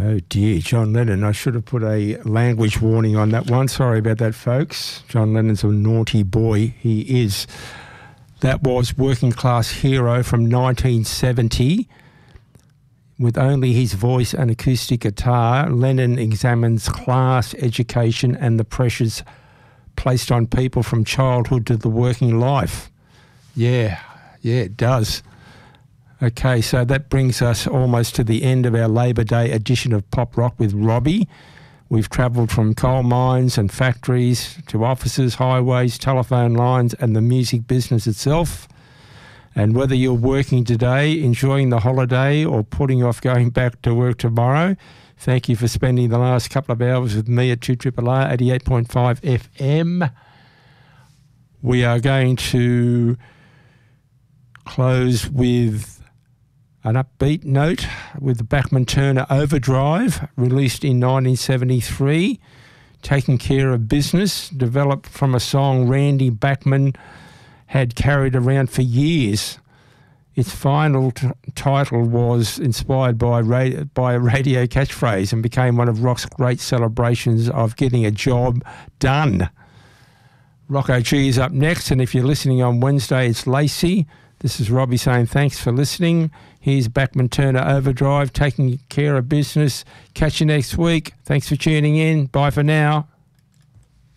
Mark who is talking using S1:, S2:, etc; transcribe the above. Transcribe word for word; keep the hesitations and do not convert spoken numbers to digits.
S1: Oh dear, John Lennon. I should have put a language warning on that one. Sorry about that, folks. John Lennon's a naughty boy. He is. That was Working Class Hero from nineteen seventy. With only his voice and acoustic guitar, Lennon examines class, education and the pressures placed on people from childhood to the working life. Yeah, yeah, it does. Okay, so that brings us almost to the end of our Labor Day edition of Pop Rock with Robbie. We've travelled from coal mines and factories to offices, highways, telephone lines and the music business itself. And whether you're working today, enjoying the holiday or putting off going back to work tomorrow, thank you for spending the last couple of hours with me at two R R R eighty-eight point five F M. We are going to close with an upbeat note with the Bachman-Turner Overdrive, released in nineteen seventy-three, Taking Care of Business, developed from a song Randy Bachman had carried around for years. Its final t- title was inspired by, ra- by a radio catchphrase and became one of rock's great celebrations of getting a job done. Rocco G is up next, and if you're listening on Wednesday, it's Lacey. This is Robbie saying thanks for listening. Here's Bachman-Turner Overdrive, Taking Care of Business. Catch you next week. Thanks for tuning in. Bye for now.